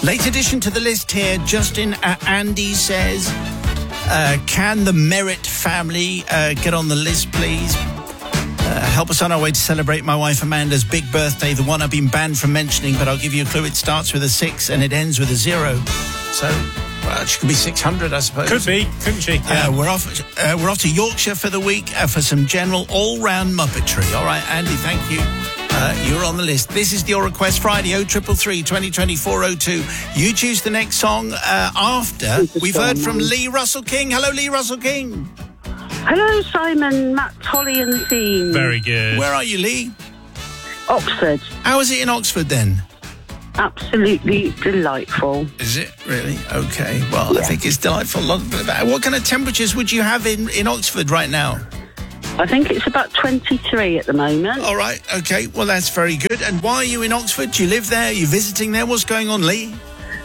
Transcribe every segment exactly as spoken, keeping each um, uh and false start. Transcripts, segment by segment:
Late addition to the list here. Justin uh, Andy says, uh, can the Merritt family uh, get on the list, please? Uh, help us on our way to celebrate my wife Amanda's big birthday, the one I've been banned from mentioning, but I'll give you a clue. It starts with a six and it ends with a zero. So, well, she could be six hundred, I suppose. Could be, couldn't she? Yeah. Uh, we're off uh, We're off to Yorkshire for the week uh, for some general all-round Muppetry. All right, Andy, thank you. Uh, you're on the list. This is Your Request Friday, oh triple three, twenty twenty-four oh two. You choose the next song uh, after we've heard from Lee Russell King. Hello, Lee Russell King. Hello, Simon, Matt, Holly and the team. Very good. Where are you, Lee? Oxford. How is it in Oxford, then? Absolutely delightful. Is it? Really? Okay. Well, yeah. I think it's delightful. What kind of temperatures would you have in, in Oxford right now? I think it's about twenty-three at the moment. All right. Okay. Well, that's very good. And why are you in Oxford? Do you live there? Are you visiting there? What's going on, Lee?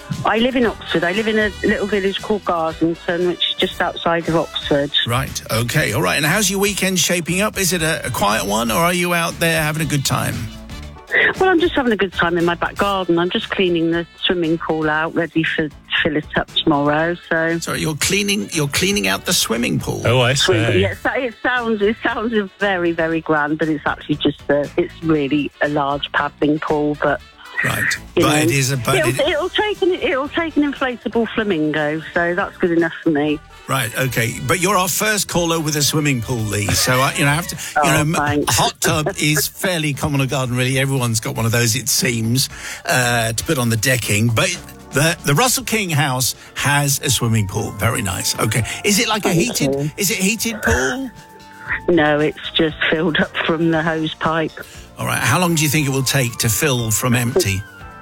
I live in Oxford. I live in a little village called Garsington, which is just outside of Oxford. Right. Okay. All right. And how's your weekend shaping up? Is it a, a quiet one, or are you out there having a good time? Well, I'm just having a good time in my back garden. I'm just cleaning the swimming pool out, ready for fill it up tomorrow. So, sorry, you're cleaning. You're cleaning out the swimming pool. Oh, I see. Yeah, it sounds it sounds very very grand, but it's actually just a, it's really a large paddling pool, but. Right, you but know, it is a. But it'll, it, it'll take an it'll take an inflatable flamingo, so that's good enough for me. Right, okay, but you're our first caller with a swimming pool, Lee. So uh, you know, I have to. You oh, know, thanks. a hot tub is fairly common in a garden. Really, everyone's got one of those. It seems uh, to put on the decking, but. The the Russell King house has a swimming pool. Very nice. Okay, is it like a heated? Okay. Is it heated pool? No, it's just filled up from the hose pipe. All right. How long do you think it will take to fill from empty?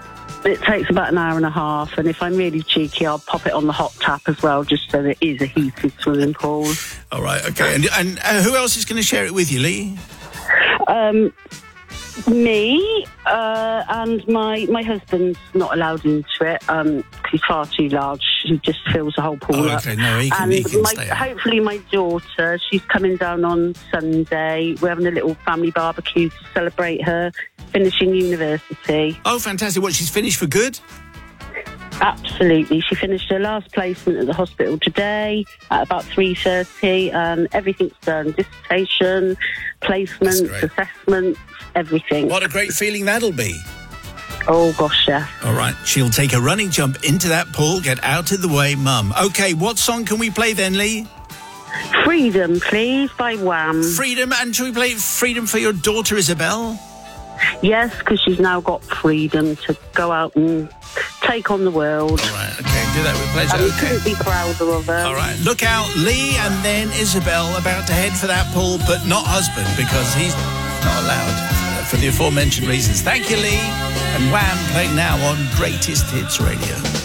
It takes about an hour and a half, and if I'm really cheeky, I'll pop it on the hot tap as well, just so it is a heated swimming pool. All right. Okay. And and uh, who else is going to share it with you, Lee? Um. Me uh, and my my husband's not allowed into it. Um, he's far too large. He just fills the whole pool oh, up. okay, no, he can, and he can my, stay out. Hopefully, my daughter. She's coming down on Sunday. We're having a little family barbecue to celebrate her finishing university. Oh, fantastic! What, she's finished for good? Absolutely. She finished her last placement at the hospital today at about three thirty, and everything's done. Dissertation, placements, assessments, everything. What a great feeling that'll be. Oh, gosh, yeah. All right. She'll take a running jump into that pool, get out of the way, Mum. Okay, what song can we play then, Lee? Freedom, please, by Wham. Freedom, and should we play Freedom for your daughter, Isabel? Yes, because she's now got freedom to go out and take on the world. All right, okay, do that with pleasure. And we okay. couldn't be prouder of her. All right, look out, Lee and then Isabel about to head for that pool, but not husband, because he's not allowed for the aforementioned reasons. Thank you, Lee. And Wham playing now on Greatest Hits Radio.